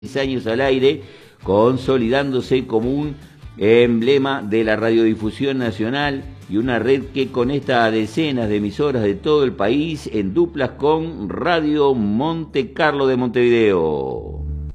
Años al aire, consolidándose como un emblema de la radiodifusión nacional y una red que conecta a decenas de emisoras de todo el país en duplas con Radio Monte Carlo de Montevideo.